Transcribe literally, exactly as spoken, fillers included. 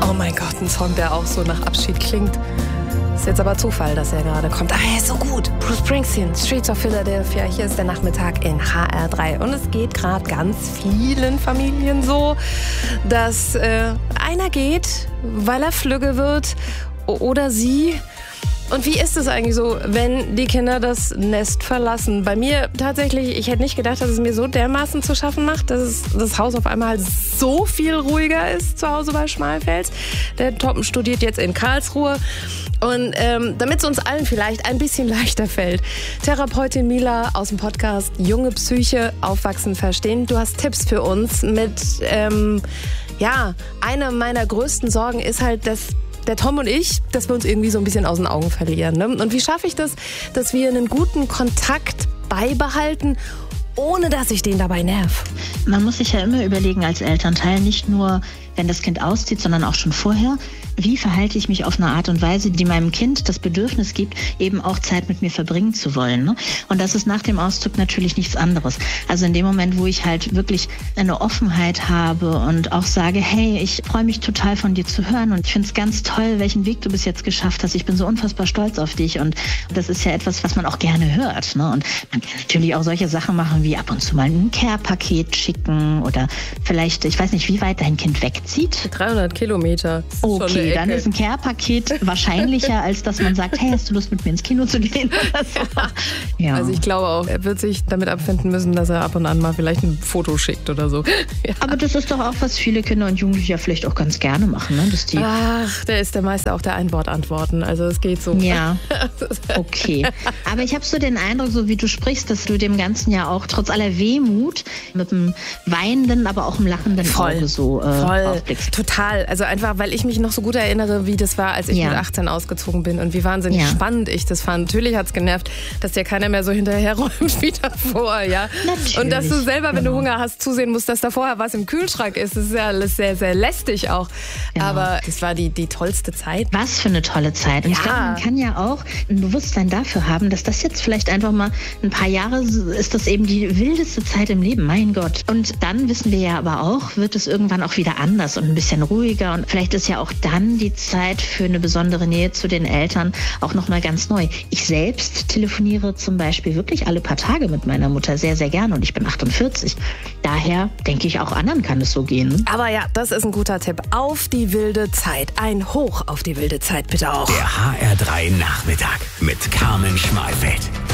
Oh mein Gott, ein Song, der auch so nach Abschied klingt. Ist jetzt aber Zufall, dass er gerade kommt. Ah, er ist so gut. Bruce Springsteen, Streets of Philadelphia. Hier ist der Nachmittag in H R drei. Und es geht gerade ganz vielen Familien so, dass äh, einer geht, weil er flügge wird oder sie. Und wie ist es eigentlich so, wenn die Kinder das Nest verlassen? Bei mir tatsächlich, ich hätte nicht gedacht, dass es mir so dermaßen zu schaffen macht, dass es, das Haus auf einmal so viel ruhiger ist zu Hause bei Schmalfels. Der Tom studiert jetzt in Karlsruhe. Und ähm, damit es uns allen vielleicht ein bisschen leichter fällt, Therapeutin Mila aus dem Podcast Junge Psyche, Aufwachsen verstehen. Du hast Tipps für uns mit, ähm, ja, eine meiner größten Sorgen ist halt, dass der Tom und ich, dass wir uns irgendwie so ein bisschen aus den Augen verlieren. Ne? Und wie schaffe ich das, dass wir einen guten Kontakt beibehalten, ohne dass ich den dabei nerv? Man muss sich ja immer überlegen als Elternteil, nicht nur, wenn das Kind auszieht, sondern auch schon vorher, wie verhalte ich mich auf eine Art und Weise, die meinem Kind das Bedürfnis gibt, eben auch Zeit mit mir verbringen zu wollen. Ne? Und das ist nach dem Auszug natürlich nichts anderes. Also in dem Moment, wo ich halt wirklich eine Offenheit habe und auch sage, hey, ich freue mich total von dir zu hören und ich finde es ganz toll, welchen Weg du bis jetzt geschafft hast. Ich bin so unfassbar stolz auf dich und das ist ja etwas, was man auch gerne hört. Ne? Und man kann natürlich auch solche Sachen machen, wie ab und zu mal ein Care-Paket schicken oder vielleicht, ich weiß nicht, wie weit dein Kind wegzieht. dreihundert Kilometer. Okay, dann ist ein Care-Paket wahrscheinlicher, als dass man sagt, hey, hast du Lust mit mir ins Kino zu gehen oder so. Ja. Also ich glaube auch, er wird sich damit abfinden müssen, dass er ab und an mal vielleicht ein Foto schickt oder so. Ja. Aber das ist doch auch, was viele Kinder und Jugendliche ja vielleicht auch ganz gerne machen, ne? Dass die Ach, der ist der Meister auch der Einwortantworten. Also es geht so. Ja, okay. Aber ich habe so den Eindruck, so wie du sprichst, dass du dem Ganzen ja auch trotz aller Wehmut mit einem weinenden, aber auch einem lachenden Voll. Auge so äh, Voll. aufblickst. Total. Also einfach, weil ich mich noch so gut erinnere, wie das war, als ich Ja. mit achtzehn ausgezogen bin und wie wahnsinnig Ja. spannend ich das fand. Natürlich hat's genervt, dass dir keiner mehr so hinterherräumt wie davor, ja. Natürlich. Und dass du selber, wenn du Genau. Hunger hast, zusehen musst, dass da vorher was im Kühlschrank ist. Das ist ja alles sehr, sehr lästig auch. Genau. Aber das war die, die tollste Zeit. Was für eine tolle Zeit. Und Ja. ich glaube, man kann ja auch ein Bewusstsein dafür haben, dass das jetzt vielleicht einfach mal ein paar Jahre ist, das eben die wildeste Zeit im Leben, mein Gott. Und dann wissen wir ja aber auch, wird es irgendwann auch wieder anders und ein bisschen ruhiger. Und vielleicht ist ja auch dann die Zeit für eine besondere Nähe zu den Eltern auch nochmal ganz neu. Ich selbst telefoniere zum Beispiel wirklich alle paar Tage mit meiner Mutter sehr, sehr gerne und ich bin achtundvierzig. Daher denke ich, auch anderen kann es so gehen. Aber ja, das ist ein guter Tipp. Auf die wilde Zeit. Ein Hoch auf die wilde Zeit bitte auch. Der H R drei Nachmittag mit Carmen Schmalfeld.